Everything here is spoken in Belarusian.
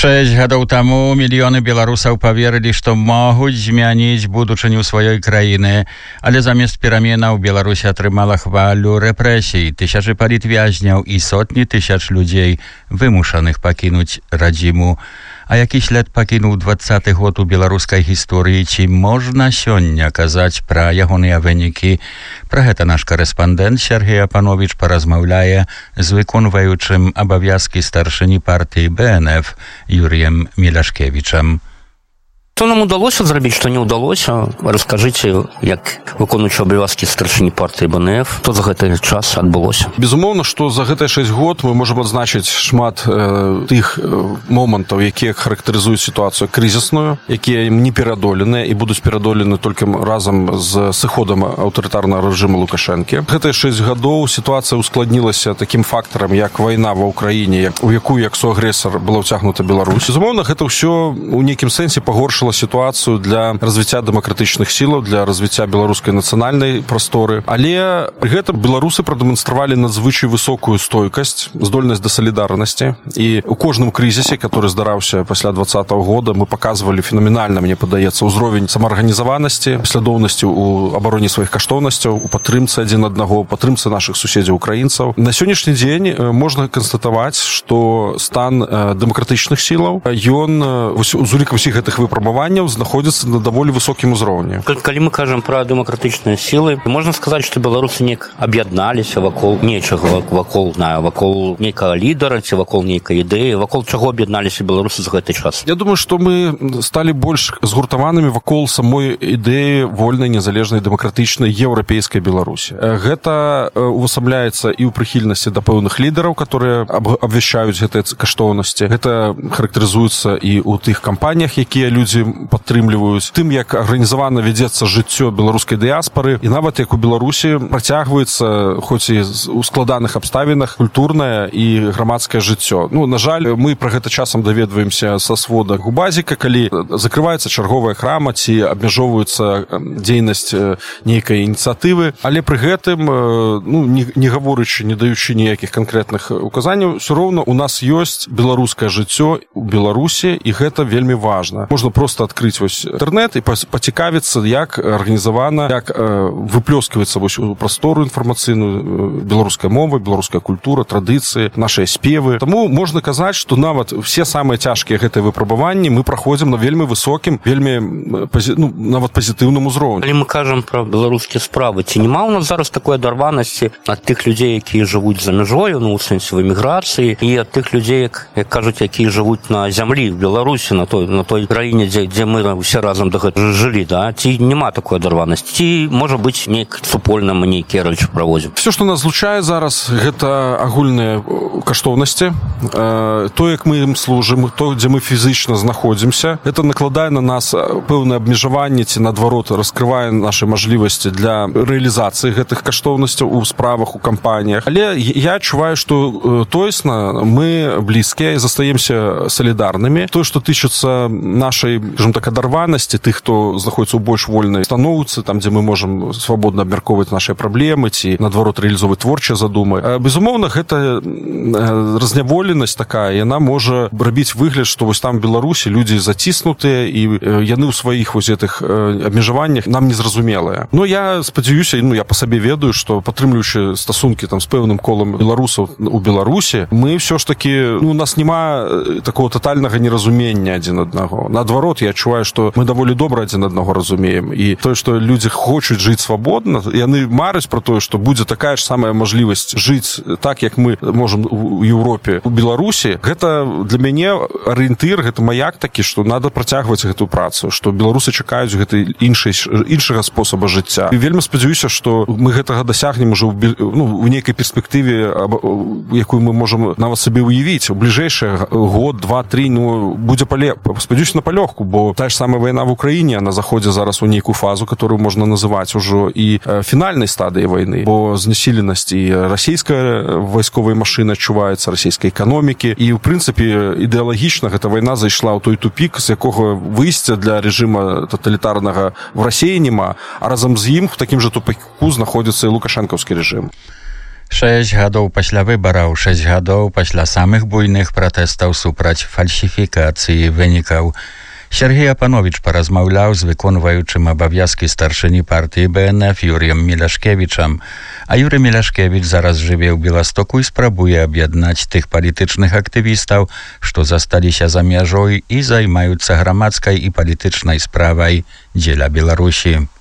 6 гадоў таму мільёны беларусаў паверылі, што могуць змяніць будучыню сваёй краіны, але замест пераменаў Беларусь атрымала хвалю рэпрэсій, тысячы палітвязняў і сотні тысяч людзей, вымушаных пакінуць радзіму. А які след пакінуў 20-й год у беларускай гісторыі, ці можна сёння казаць пра ягоныя вынікі? Пра гэта наш корэспандэнт Сергей Апанович паразмаўляе з выконваючым абавязкі старшыні партыі БНФ Юрыем Мелашкевічам. Што нам удалося зрабіць, што не ўдалося? Раскажыце, як выконваючы абавязкі старшыні партыі БНФ, што за гэты час адбылося? Безумоўна, што за гэтыя 6 год мы можам адзначыць шмат тых момантаў, якія характарызуюць сітуацыю крызісную, якія не пераадоленыя і будуць пераадолены толькі разам з сыходам аўтарытарнага рэжыму Лукашэнкі. Гэтыя 6 гадоў сітуацыя ускладнілася такім фактарам, як вайна ва ўкраіне, у якую як суагрэсар была ўцягнута Беларусь. Безумоўна, гэта ўсё у нейкім сэнсе пагоршыла сітуацыю для развіцця дэмакратычных сілаў, для развіцця беларускай нацыянальнай прасторы. Але пры гэтым беларусы прадэманстравалі надзвычай высокую стойкасць, здольнасць да салідарнасці. І у кожным крызісе, который здараўся пасля 20-го года, мы паказвалі фенаменальна, мне падаецца, ўзровень самаарганізаванасці, паслядоўнасці ў абароне сваіх каштоўнасцяў, у падтрымцы адзін аднаго, у падтрымцы нашых суседзяў украінцаў. На сённяшні дзень можна канстатаваць, што стан дэмакратычных сілаў, ён з улікам усіх гэтых выпрабаванняў знаходзіцца на даволі высокім узроўні. Калі мы кажам пра дэмакратычныя сілы, можна сказаць, што беларусы неяк аб'ядналіся вакол нечага, вакол нейкага лідара ці вакол нейкай ідэі, вакол чаго аб'ядналіся беларусы за гэты час? Я думаю, што мы сталі больш згуртаванымі вакол самой ідэі вольнай, незалежнай, дэмакратычнай еўрапейскай Беларусі. Гэта увасабляецца і ў прыхільнасці да пэўных лідараў, которые абвяшчаюць гэтыя каштоўнасці. Гэта характарызуецца і ў тых кампаніях, якія людзі падтрымліваюць, тым, як арганізавана вядзецца жыццё беларускай дыяспары, і нават як у Беларусі працягваецца, хоць і ў складаных абставінах, культурнае і грамадскае жыццё. На жаль, мы пра гэта часам даведваемся са свода Губазіка, калі закрываецца чарговая крама ці абмяжоўваецца дзейнасць нейкай ініцыятывы, але пры гэтым, не гаворычы, не даючы ніякіх канкрэтных указанняў, усё роўна у нас ёсць беларускае жыццё у Беларусі, і гэта вельмі важна. Можна просто адкрыць інтэрнэт і пацікавіцца, як арганізавана, як выплёскваецца у прастору інфармацыйную беларуская мова, беларуская культура, традыцыі, нашыя спевы. Таму можна казаць, што нават все самыя цяжкія гэтыя выпрабаванні мы праходзім на вельмі высокім, вельмі нават пазітыўным узроўні. Калі мы кажам пра беларускія справы, ці няма ў нас зараз такой адарванасці ад тых людзей, якія жывуць за мяжою, у сэнсе в эміграцыі, і ад тых людзей, як кажуць, якія жывуць на зямлі в Беларусі, на той краіне, дзе мы ўсе разам да гэтага жылі, да? Ці няма такой адарванасці? Ці, можа быць, нейк супольна мы нейкія рэчы праводзім? Все, што нас злучае зараз, гэта агульныя каштоўнасці, то, як мы ім служым, то, дзе мы фізічна знаходзімся. Гэта накладае на нас пэўнае абмежаванне ці, наадварот, раскрывае нашы мажлівасці для рэалізацыі гэтых каштоўнасцяў у справах, у кампаніях. Але я адчуваю, што тоесна мы блізкія і застаемся салідарнымі. Тое, што тычыцца нашай, скажем так, адарванасці, тых, хто знаходіцца ў больш вольнай станоўцы, там, дзе мы можам свабодна абмяркоўваць нашыя праблемы ці, наадварот, рэалізоўваць творчыя задумы. Безумоўна, гэта разняволенасць такая, яна можа рабіць выгляд, што вось там в Беларусі людзі заціснутыя і яны ў сваіх вось гэтых абмежаваннях нам незразумелыя. Но я спадзяюся, я па сабе ведаю, што падтрымліваючы стасункі там з пэўным колам беларусаў у Беларусі, мы ўсё ж такі, у нас няма такого тотальнага неразумення адзін аднаго. Наадварот, я адчуваю, што мы даволі добра адзін аднаго разумеем. І тое, што людзі хочуць жыць свабодна, яны мараць пра тое, што будзе такая ж самая мажлівасць жыць так, як мы можам у Еўропе, у Беларусі. Гэта для мяне арыентыр, гэта маяк такі, што надо працягваць гэтую працу, што беларусы чакаюць гэтай іншага спосаба жыцця. І вельмі спадзяюся, што мы гэтага дасягнем ужо у нейкай перспектыве, якую мы можам нават сабе ўявіць. У бліжэйшы год, 2-3, будзе спадзяюся на палёгку, бо та ж самая вайна в Украіне, она заходзіць зараз у нейкую фазу, которую можна называць ужо і фінальнай стадыяй вайны, бо знесіленасць і расійская вайсковая машына адчуваецца, расійскай эканомікі, і, ў прынцыпе, ідэалагічна гэта вайна зайшла ў той тупік, з якога выйсця для рэжыма таталітарнага в Расіі няма, а разам з ім в такім жа тупіку знаходзіцца і лукашэнкаўскі рэжым. 6 гадоў пасля выбараў, 6 гадоў пасля самых буйных пратэстаў супраць фальсіфікацыі вынікаў. Сергей Апанович паразмаўляў з выконваючым абавязкі старшыні партыі БНФ Юрыем Мілашкевічам. А Юрый Мілашкевіч зараз жыве ў Беластоку і спрабуе аб'яднаць тых палітычных актывістаў, што засталіся за мяжой і займаюцца грамадскай і палітычнай справай дзеля Беларусі.